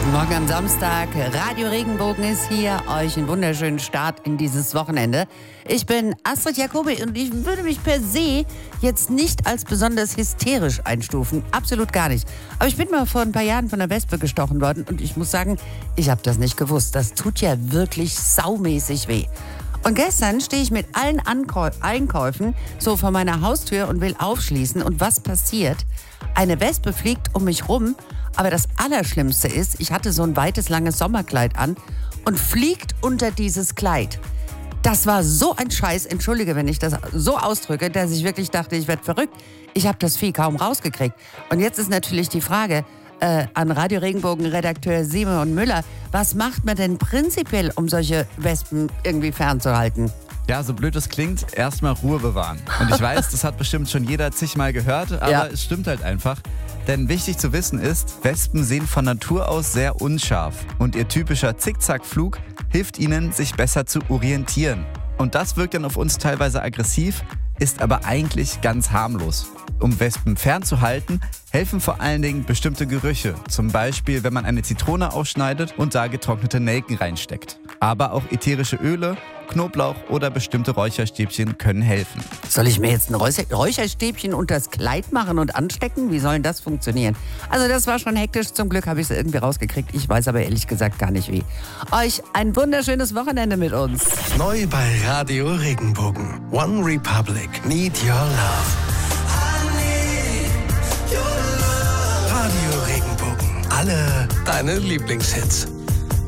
Guten Morgen am Samstag. Radio Regenbogen ist hier. Euch einen wunderschönen Start in dieses Wochenende. Ich bin Astrid Jacobi und ich würde mich per se jetzt nicht als besonders hysterisch einstufen. Absolut gar nicht. Aber ich bin mal vor ein paar Jahren von einer Wespe gestochen worden und ich muss sagen, ich habe das nicht gewusst. Das tut ja wirklich saumäßig weh. Und gestern stehe ich mit allen Einkäufen so vor meiner Haustür und will aufschließen. Und was passiert? Eine Wespe fliegt um mich rum. Aber das Allerschlimmste ist, ich hatte so ein weites, langes Sommerkleid an und fliegt unter dieses Kleid. Das war so ein Scheiß, entschuldige, wenn ich das so ausdrücke, dass ich wirklich dachte, ich werde verrückt. Ich habe das Vieh kaum rausgekriegt. Und jetzt ist natürlich die Frage an Radio Regenbogen-Redakteur Simon Müller, was macht man denn prinzipiell, um solche Wespen irgendwie fernzuhalten? Ja, so blöd es klingt, erstmal Ruhe bewahren. Und ich weiß, das hat bestimmt schon jeder zigmal gehört, aber ja, es stimmt halt einfach. Denn wichtig zu wissen ist, Wespen sehen von Natur aus sehr unscharf. Und ihr typischer Zickzackflug hilft ihnen, sich besser zu orientieren. Und das wirkt dann auf uns teilweise aggressiv, ist aber eigentlich ganz harmlos. Um Wespen fernzuhalten, helfen vor allen Dingen bestimmte Gerüche. Zum Beispiel, wenn man eine Zitrone ausschneidet und da getrocknete Nelken reinsteckt. Aber auch ätherische Öle, Knoblauch oder bestimmte Räucherstäbchen können helfen. Soll ich mir jetzt ein Räucherstäbchen unter das Kleid machen und anstecken? Wie soll denn das funktionieren? Also das war schon hektisch. Zum Glück habe ich es irgendwie rausgekriegt. Ich weiß aber ehrlich gesagt gar nicht wie. Euch ein wunderschönes Wochenende mit uns. Neu bei Radio Regenbogen. One Republic. Need Your Love. Radio Regenbogen. Alle deine Lieblingshits.